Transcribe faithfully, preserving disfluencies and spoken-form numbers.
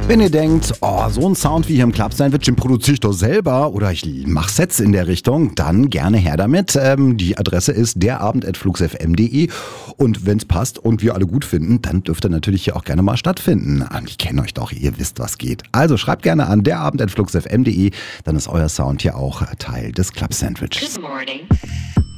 Wenn ihr denkt, oh, so ein Sound wie hier im Club Sandwich, den produziere ich doch selber oder ich mache Sets in der Richtung, dann gerne her damit. Ähm, die Adresse ist derabend at fluxfm punkt de und wenn es passt und wir alle gut finden, dann dürft ihr natürlich hier auch gerne mal stattfinden. Ich kenne euch doch, ihr wisst, was geht. Also schreibt gerne an derabend at fluxfm punkt de, dann ist euer Sound hier auch Teil des Club Sandwiches. Good morning.